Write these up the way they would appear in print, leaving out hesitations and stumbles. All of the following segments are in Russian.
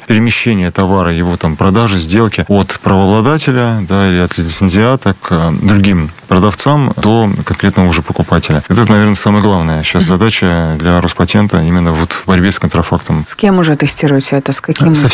перемещения товара, его там продажи, сделки от правообладателя, да, или от лицензиата к другим продавцам до конкретного уже покупателя. Это, наверное, самая главная сейчас задача для Роспатента именно вот в борьбе с контрафактом. С кем уже тестируете это? С какими? Со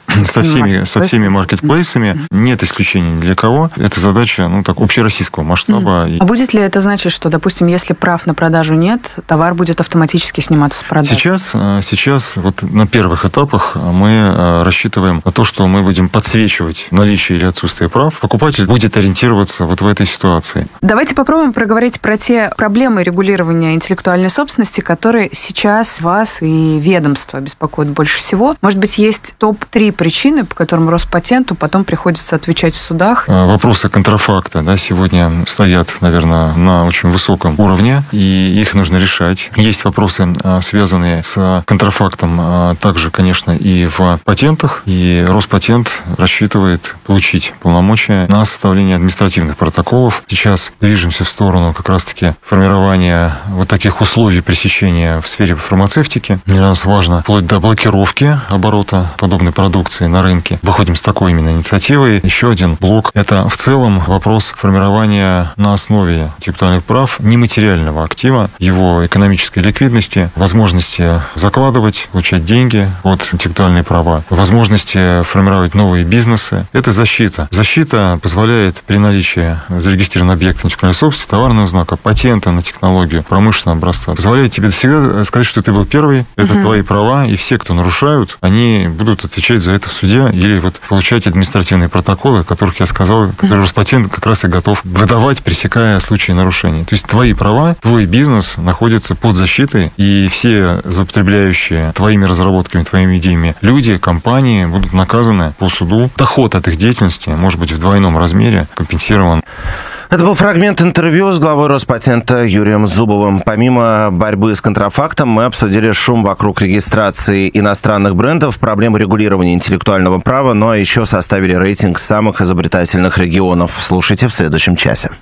всеми маркетплейсами. Нет исключений ни для кого. Это задача, общероссийского масштаба. А будет ли это значить, что, допустим, если прав на продажу нет, товар будет автоматически сниматься с продажи? Сейчас вот на первых этапах мы рассчитываем на то, что мы будем подсвечивать наличие или отсутствие прав. Покупатель будет ориентироваться вот в этой ситуации. Давайте попробуем проговорить про те проблемы регулирования интеллектуальной собственности, которые сейчас вас и ведомство беспокоят больше всего. Может быть, есть топ-3 причины, по которым Роспатенту потом приходится отвечать в судах? Вопросы контрафакта, сегодня стоят, наверное, на очень высоком уровне, и их нужно решать. Есть вопросы, связанные с контрафактом, также, конечно, и в патентах, и Роспатент рассчитывает получить полномочия на составление административных протоколов. Сейчас движемся в сторону как раз-таки формирования вот таких условий пресечения в сфере фармацевтики. Для нас важно вплоть до блокировки оборота подобной продукции на рынке. Выходим с такой именно инициативой. Еще один блок – это в целом вопрос формирования на основе интеллектуальных прав нематериального актива, его экономической ликвидности, возможности закладывать, получать деньги от интеллектуальные права, возможности формировать новые бизнесы. Это защита. Защита позволяет при наличии зарегистрированного объекта интеллектуальной собственности, товарного знака, патента на технологию, промышленного образца, позволяет тебе всегда сказать, что ты был первый, это твои права, и все, кто нарушают, они будут отвечать за это в суде или вот получать административные протоколы, о которых я сказал, которые Роспатент как раз и готов выдавать, пресекая случаи нарушений. То есть твои права, твой бизнес находится под защитой, и все злоупотребляющие твоими разработками, твоими идеями люди, компании будут наказаны по суду. Доход от их деятельности может быть в двойном размере компенсирован. Это был фрагмент интервью с главой Роспатента Юрием Зубовым. Помимо борьбы с контрафактом, мы обсудили шум вокруг регистрации иностранных брендов, проблемы регулирования интеллектуального права, ну а еще составили рейтинг самых изобретательных регионов. Слушайте в следующем часе.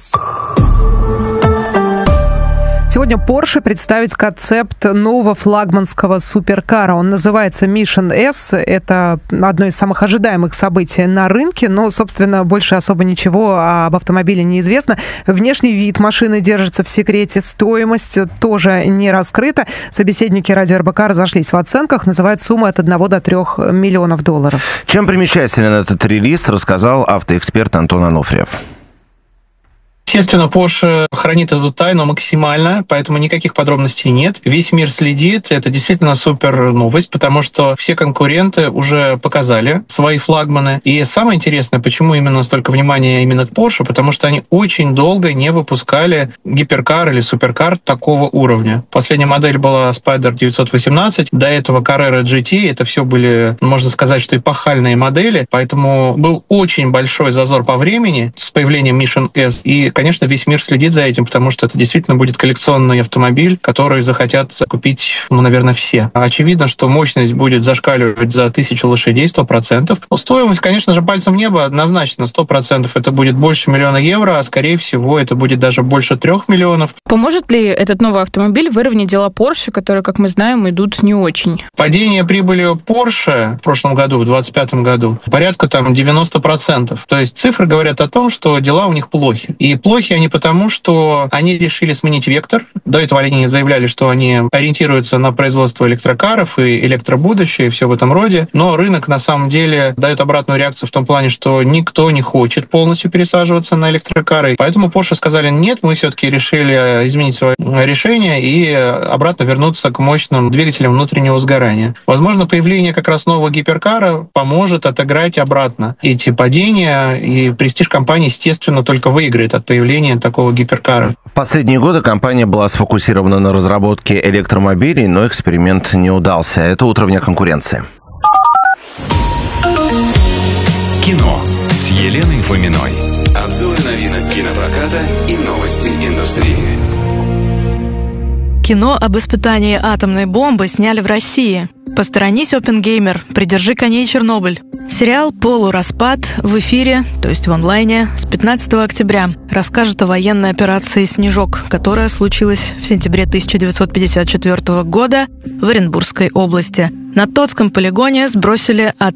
Сегодня Porsche представит концепт нового флагманского суперкара. Он называется Mission S. Это одно из самых ожидаемых событий на рынке, но, собственно, больше особо ничего об автомобиле не известно. Внешний вид машины держится в секрете, стоимость тоже не раскрыта. Собеседники радио РБК разошлись в оценках, называют суммы от 1 до 3 миллионов долларов. Чем примечателен этот релиз, рассказал автоэксперт Антон Ануфриев. Естественно, Porsche хранит эту тайну максимально, поэтому никаких подробностей нет. Весь мир следит. Это действительно супер новость, потому что все конкуренты уже показали свои флагманы. И самое интересное, почему именно столько внимания именно к Porsche, потому что они очень долго не выпускали гиперкар или суперкар такого уровня. Последняя модель была Spider 918, до этого Carrera GT. Это все были, можно сказать, что эпохальные модели, поэтому был очень большой зазор по времени с появлением Mission S. И, конечно, весь мир следит за этим, потому что это действительно будет коллекционный автомобиль, который захотят купить, наверное, все. Очевидно, что мощность будет зашкаливать за 1000 лошадей 100%. Но стоимость, конечно же, пальцем в небо однозначно 100%. Это будет больше 1 000 000 евро, а скорее всего это будет даже больше 3 миллионов. Поможет ли этот новый автомобиль выровнять дела Porsche, которые, как мы знаем, идут не очень? Падение прибыли Porsche в прошлом году, в 2025 году, порядка 90%. То есть цифры говорят о том, что дела у них плохи. И плохи они потому, что они решили сменить вектор. До этого они заявляли, что они ориентируются на производство электрокаров и электробудущее, и все в этом роде. Но рынок, на самом деле, дает обратную реакцию в том плане, что никто не хочет полностью пересаживаться на электрокары. Поэтому Porsche сказали, нет, мы все-таки решили изменить свое решение и обратно вернуться к мощным двигателям внутреннего сгорания. Возможно, появление как раз нового гиперкара поможет отыграть обратно эти падения, и престиж компании, естественно, только выиграет от появления такого гиперкара. В последние годы компания была сфокусирована на разработке электромобилей, но эксперимент не удался. Это «Утро вне конкуренции». Кино с Еленой Фоминой. Обзоры новинок кинопроката и новости индустрии. Кино об испытании атомной бомбы сняли в России. «Посторонись, Оппенгеймер», «Придержи коней, Чернобыль». Сериал «Полураспад» в эфире, то есть в онлайне, с 15 октября. Расскажет о военной операции «Снежок», которая случилась в сентябре 1954 года в Оренбургской области. На Тотском полигоне сбросили